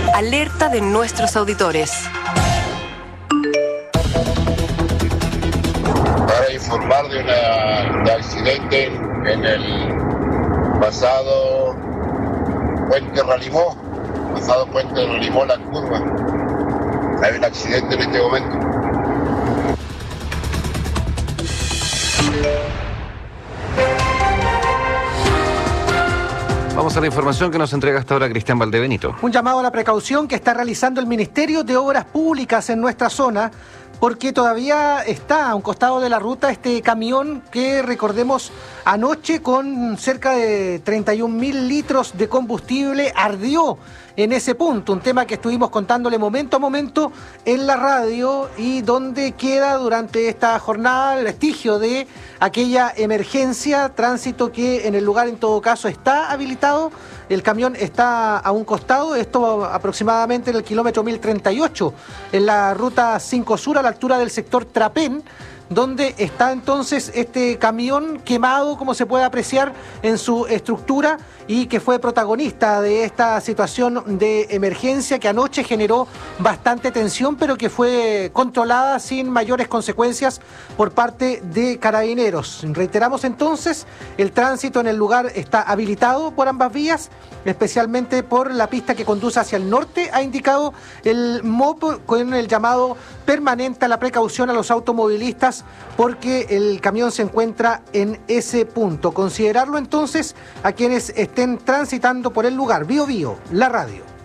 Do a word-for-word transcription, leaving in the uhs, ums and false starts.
Alerta de nuestros auditores. Para informar de un accidente en el pasado Puente Ralimó, pasado Puente Ralimó, La Curva. Hay un accidente en este momento. Vamos a la información que nos entrega hasta ahora Cristian Valdebenito. Un llamado a la precaución que está realizando el Ministerio de Obras Públicas en nuestra zona, porque todavía está a un costado de la ruta este camión que, recordemos, anoche con cerca de treinta y un mil litros de combustible ardió en ese punto, un tema que estuvimos contándole momento a momento en la radio y donde queda durante esta jornada el vestigio de aquella emergencia, tránsito que en el lugar en todo caso está habilitado, el camión está a un costado, esto aproximadamente en el kilómetro mil treinta y ocho, en la ruta cinco Sur a la altura del sector Trapén, donde está entonces este camión quemado, como se puede apreciar en su estructura, y que fue protagonista de esta situación de emergencia que anoche generó bastante tensión, pero que fue controlada sin mayores consecuencias por parte de Carabineros. Reiteramos entonces, el tránsito en el lugar está habilitado por ambas vías, especialmente por la pista que conduce hacia el norte, ha indicado el M O P con el llamado permanente a la precaución a los automovilistas porque el camión se encuentra en ese punto. Considerarlo entonces a quienes estén transitando por el lugar. Bío Bío, la radio.